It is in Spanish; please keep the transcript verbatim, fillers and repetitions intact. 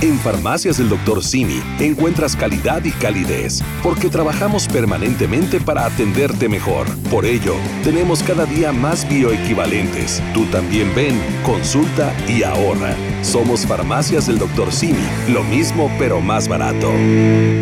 En Farmacias del doctor Simi encuentras calidad y calidez, porque trabajamos permanentemente para atenderte mejor. Por ello, tenemos cada día más bioequivalentes. Tú también ven, consulta y ahorra. Somos Farmacias del doctor Simi, lo mismo pero más barato.